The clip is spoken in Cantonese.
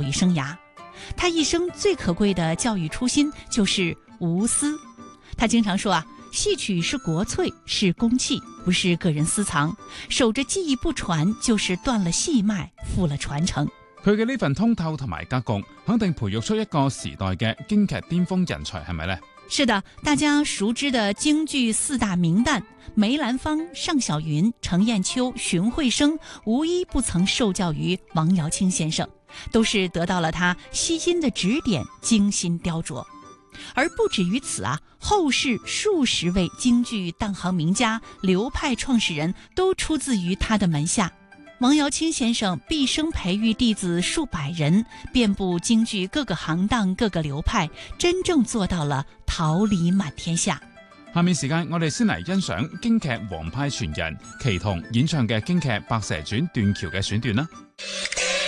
育生涯。他一生最可贵的教育初心就是无私。他经常说戏曲是國粹，是公器，不是個人私藏，守着技藝不傳就是斷了戲脈，負了傳承。 佢嘅呢份通透同埋格局，肯定培育出一個時代嘅京劇巔峰人才，係咪呢？ 是的，大家熟知的京劇四大名旦梅蘭芳、尚小雲、程砚秋、荀慧生，無一不曾受教於王堯卿先生，都是得到了他悉心的指點，精心雕琢。而不止於此後世數十位京劇當行名家、流派創始人都出自於他的門下。王堯卿先生畢生培育弟子數百人，遍布京劇各個行當、各個流派，真正做到了桃李滿天下。 下面時間我哋先嚟欣賞京劇王派傳人祁同演唱嘅京劇《白蛇傳》斷橋嘅選段啦。